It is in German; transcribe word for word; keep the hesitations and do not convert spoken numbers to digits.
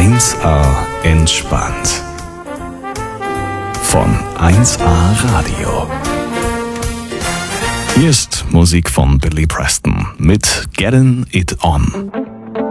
eins A entspannt. Von eins A Radio. Hier ist Musik von Billy Preston mit Getting It On.